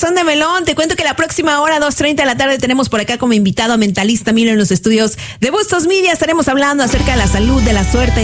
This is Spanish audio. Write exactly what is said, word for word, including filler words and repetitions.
Corazón de Melón. Te cuento que la próxima hora, dos treinta de la tarde, tenemos por acá como invitado a Mentalista Milo en los estudios de Bustos Media. Estaremos hablando acerca de la salud, de la suerte